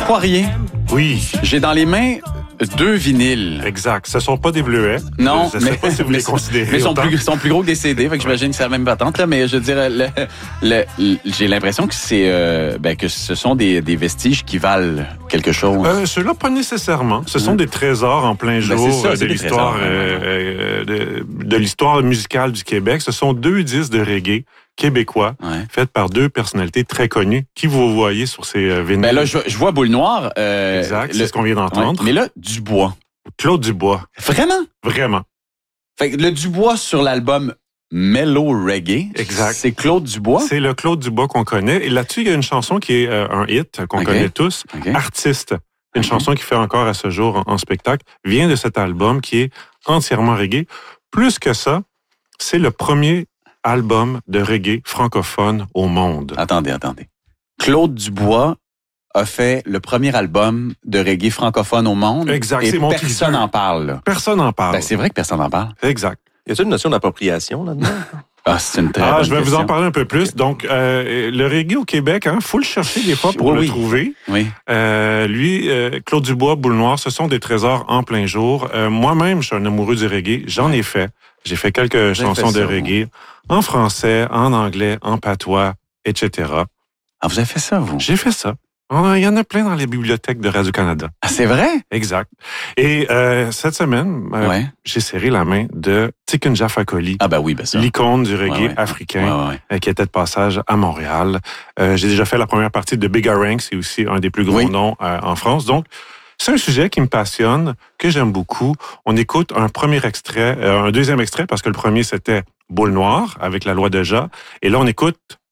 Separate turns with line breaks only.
Poirier.
Oui.
J'ai dans les mains 2 vinyles.
Exact. Ce ne sont pas des bleuets.
Non,
je ne sais pas si vous les considérez.
Mais ils sont plus gros que des CD, fait que j'imagine que c'est la même patente, là. Mais je dirais, j'ai l'impression que que ce sont des vestiges qui valent quelque chose.
Ceux-là, pas nécessairement. Ce sont des trésors en plein jour
c'est ça,
de l'histoire musicale du Québec. Ce sont 2 disques de reggae québécois, faits par 2 personnalités très connues, qui vous voyez sur ces vinyles.
Ben là, je vois Boule Noire.
Exact, c'est ce qu'on vient d'entendre.
Mais là, Dubois.
Claude Dubois.
Vraiment?
Vraiment.
Fait que le Dubois sur l'album Mellow Reggae.
Exact.
C'est Claude Dubois.
C'est le Claude Dubois qu'on connaît. Et là-dessus, il y a une chanson qui est un hit, qu'on connaît tous. Artiste. Une chanson qui fait encore à ce jour en spectacle. Vient de cet album qui est entièrement reggae. Plus que ça, c'est le premier album de reggae francophone au monde.
Attendez. Claude Dubois a fait le premier album de reggae francophone au monde.
Exact.
Et
c'est mon
personne n'en parle. Là.
Personne n'en parle.
Ben, c'est vrai que personne n'en parle.
Exact.
Y a-t-il une notion d'appropriation là-dedans?
C'est une très bonne
je vais
question.
vous en parler un peu plus. Donc, le reggae au Québec, faut le chercher des fois pour le trouver.
Oui.
Lui, Claude Dubois, Boule Noire, ce sont des trésors en plein jour. Moi-même, je suis un amoureux du reggae. J'en ai fait. J'ai fait quelques chansons de reggae en français, en anglais, en patois, etc.
Ah, vous avez fait ça, vous?
J'ai fait ça. Il y en a plein dans les bibliothèques de Radio-Canada.
Ah, c'est vrai?
Exact. Et cette semaine, j'ai serré la main de Tikunja Fakoly.
Ah ben oui, ben ça.
L'icône du reggae africain qui était de passage à Montréal. J'ai déjà fait la première partie de Big Ranks, c'est aussi un des plus gros noms en France. Donc, c'est un sujet qui me passionne, que j'aime beaucoup. On écoute un deuxième extrait, parce que le premier, c'était Boule Noire, avec la loi de Ja. Et là, on écoute